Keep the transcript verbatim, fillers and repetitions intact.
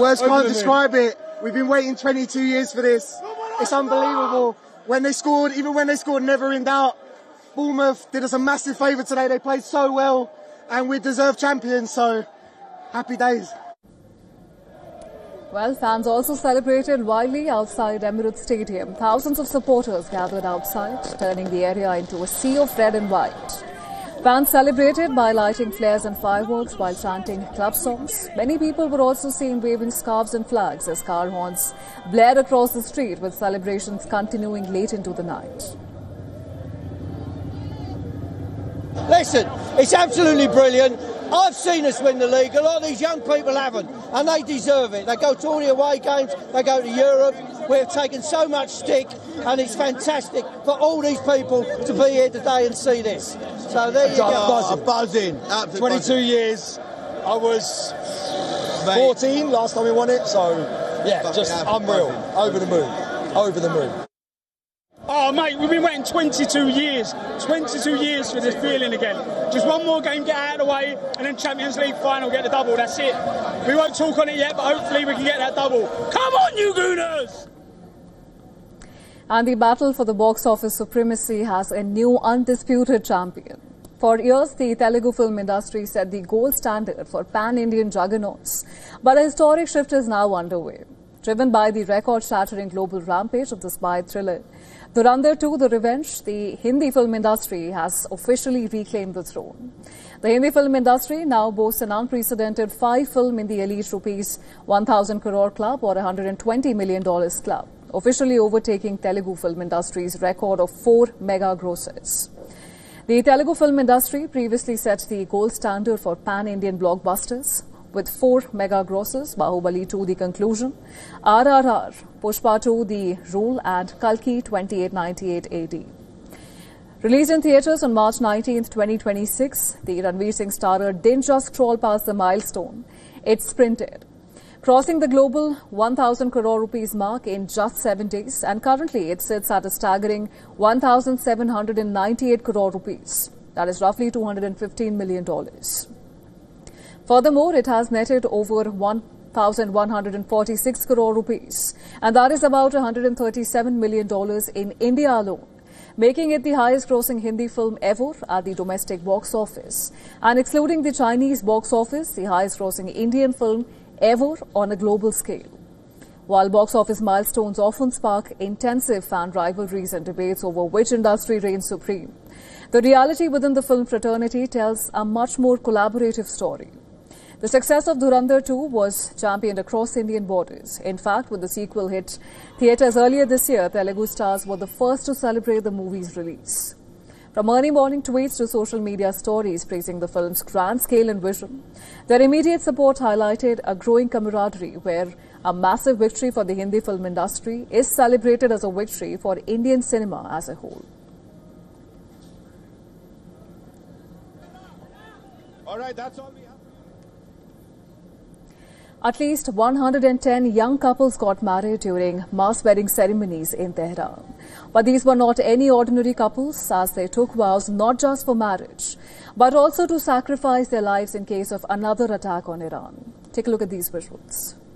Words can't describe it. We've been waiting twenty-two years for this. It's unbelievable. When they scored, even when they scored, never in doubt. Bournemouth did us a massive favour today. They played so well, and we deserve champions. So, happy days. Well, fans also celebrated wildly outside Emirates Stadium. Thousands of supporters gathered outside, turning the area into a sea of red and white. Fans celebrated by lighting flares and fireworks while chanting club songs. Many people were also seen waving scarves and flags as car horns blared across the street, with celebrations continuing late into the night. Listen, it's absolutely brilliant. I've seen us win the league. A lot of these young people haven't, and they deserve it. They go to all the away games, they go to Europe. We've taken so much stick, and it's fantastic for all these people to be here today and see this. So there you go. Buzzing. buzzing. Absolutely twenty-two buzzing. Years. I was Mate. fourteen last time we won it, so yeah, Fucking just unreal. Buzzing. Over the moon. Over the moon. Oh, mate, we've been waiting twenty-two years. twenty-two years for this feeling again. Just one more game, get out of the way, and then Champions League final, get the double. That's it. We won't talk on it yet, but hopefully we can get that double. Come on, you Gooners! And the battle for the box office supremacy has a new undisputed champion. For years, the Telugu film industry set the gold standard for pan-Indian juggernauts. But a historic shift is now underway. Driven by the record-shattering global rampage of the spy thriller Dhurandhar two, The Revenge, the Hindi film industry has officially reclaimed the throne. The Hindi film industry now boasts an unprecedented five film in the elite rupees one thousand crore club, or one hundred twenty million dollars club, officially overtaking Telugu film industry's record of four mega grosses. The Telugu film industry previously set the gold standard for pan-Indian blockbusters, with four mega grosses: Bahubali two, The Conclusion, R R R, Pushpa two, The Rule, and Kalki twenty-eight ninety-eight A D. Released in theatres on March nineteenth, twenty twenty-six, the Ranveer Singh starrer didn't just crawl past the milestone, it sprinted, crossing the global one thousand crore rupees mark in just seven days, and currently it sits at a staggering one thousand seven hundred ninety-eight crore rupees. That is roughly two hundred fifteen million dollars. Furthermore, it has netted over one thousand one hundred forty-six crore rupees, and that is about one hundred thirty-seven million dollars in India alone, making it the highest-grossing Hindi film ever at the domestic box office, and excluding the Chinese box office, the highest-grossing Indian film ever on a global scale. While box office milestones often spark intensive fan rivalries and debates over which industry reigns supreme, the reality within the film fraternity tells a much more collaborative story. The success of Dhurandhar two was championed across Indian borders. In fact, with the sequel hit theatres earlier this year, Telugu stars were the first to celebrate the movie's release. From early morning tweets to social media stories praising the film's grand scale and vision, their immediate support highlighted a growing camaraderie where a massive victory for the Hindi film industry is celebrated as a victory for Indian cinema as a whole. All right, that's all we have. At least one hundred ten young couples got married during mass wedding ceremonies in Tehran. But these were not any ordinary couples, as they took vows not just for marriage, but also to sacrifice their lives in case of another attack on Iran. Take a look at these visuals.